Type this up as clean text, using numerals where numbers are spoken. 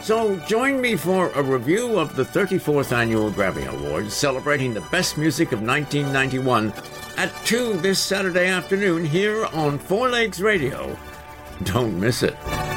So join me for a review of the 34th Annual Grammy Awards, celebrating the best music of 1991 at 2 this Saturday afternoon here on Four Legs Radio. Don't miss it.